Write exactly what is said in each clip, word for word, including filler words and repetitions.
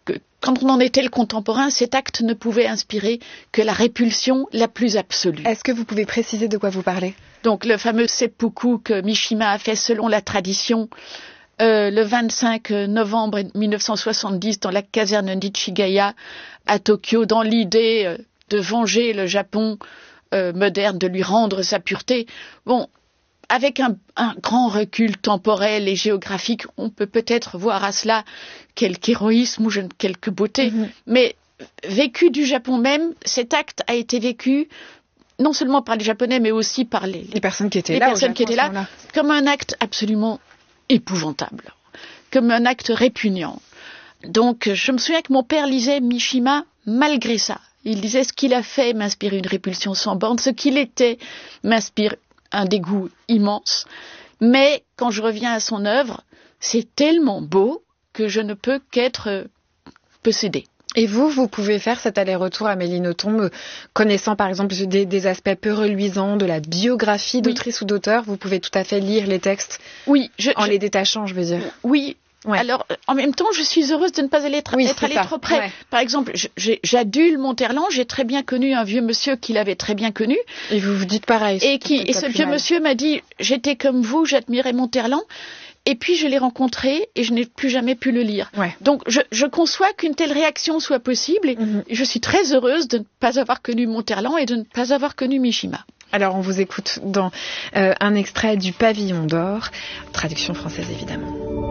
que quand on en était le contemporain, cet acte ne pouvait inspirer que la répulsion la plus absolue. Est-ce que vous pouvez préciser de quoi vous parlez? Donc le fameux seppuku que Mishima a fait selon la tradition euh, le vingt-cinq novembre mille neuf cent soixante-dix dans la caserne Nichigaya à Tokyo, dans l'idée euh, de venger le Japon euh, moderne, de lui rendre sa pureté. Bon, avec un, un grand recul temporel et géographique, on peut peut-être voir à cela quelque héroïsme ou quelque beauté, mmh. mais vécu du Japon même, cet acte a été vécu non seulement par les Japonais, mais aussi par les, les personnes qui étaient les là, personnes qui étaient là, là, comme un acte absolument épouvantable, comme un acte répugnant. Donc, je me souviens que mon père lisait Mishima malgré ça. Il disait ce qu'il a fait m'inspire une répulsion sans borne, ce qu'il était m'inspire un dégoût immense. Mais quand je reviens à son œuvre, c'est tellement beau que je ne peux qu'être possédée. Et vous, vous pouvez faire cet aller-retour, Amélie Nothomb, connaissant par exemple des, des aspects peu reluisants de la biographie d'autrice oui. ou d'auteur, vous pouvez tout à fait lire les textes oui, je, en je, les détachant, je veux dire. Oui. Ouais. Alors, en même temps, je suis heureuse de ne pas aller tra- oui, être allée ça. trop près. Ouais. Par exemple, j'adule Monterland. J'ai très bien connu un vieux monsieur qui l'avait très bien connu. Et vous vous dites pareil. Et, qui, et ce vieux mal. monsieur m'a dit, j'étais comme vous, j'admirais Monterland. Et puis, je l'ai rencontré et je n'ai plus jamais pu le lire. Ouais. Donc, je, je conçois qu'une telle réaction soit possible. Et mm-hmm. je suis très heureuse de ne pas avoir connu Monterland et de ne pas avoir connu Mishima. Alors, on vous écoute dans euh, un extrait du Pavillon d'or, traduction française évidemment.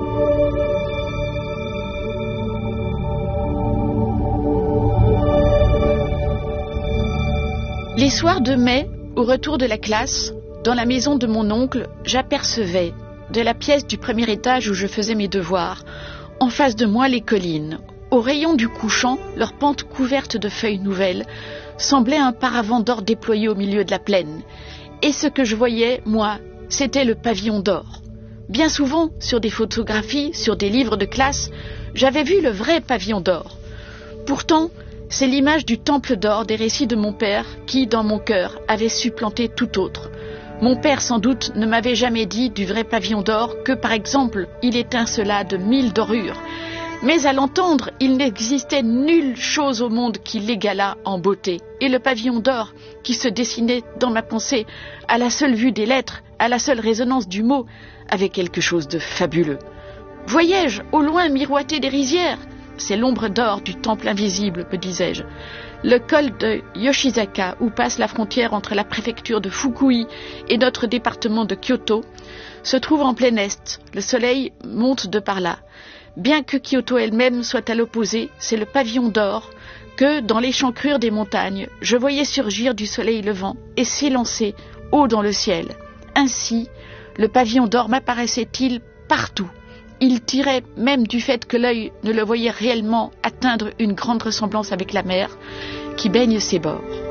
Les soirs de mai, au retour de la classe, dans la maison de mon oncle, j'apercevais, de la pièce du premier étage où je faisais mes devoirs, en face de moi les collines. Au rayon du couchant, leur pente couverte de feuilles nouvelles, semblait un paravent d'or déployé au milieu de la plaine. Et ce que je voyais, moi, c'était le pavillon d'or. Bien souvent, sur des photographies, sur des livres de classe, j'avais vu le vrai pavillon d'or. Pourtant, c'est l'image du temple d'or des récits de mon père qui, dans mon cœur, avait supplanté tout autre. Mon père, sans doute, ne m'avait jamais dit du vrai pavillon d'or que, par exemple, il étincela de mille dorures. Mais à l'entendre, il n'existait nulle chose au monde qui l'égalât en beauté. Et le pavillon d'or, qui se dessinait dans ma pensée, à la seule vue des lettres, à la seule résonance du mot, avait quelque chose de fabuleux. Voyais-je, au loin, miroiter des rizières ? C'est l'ombre d'or du temple invisible, me disais-je. Le col de Yoshizaka, où passe la frontière entre la préfecture de Fukui et notre département de Kyoto, se trouve en plein est. Le soleil monte de par là. Bien que Kyoto elle-même soit à l'opposé, c'est le pavillon d'or que, dans l'échancrure des montagnes, je voyais surgir du soleil levant et s'élancer haut dans le ciel. Ainsi, le pavillon d'or m'apparaissait-il partout. Il tirait même du fait que l'œil ne le voyait réellement atteindre une grande ressemblance avec la mer qui baigne ses bords.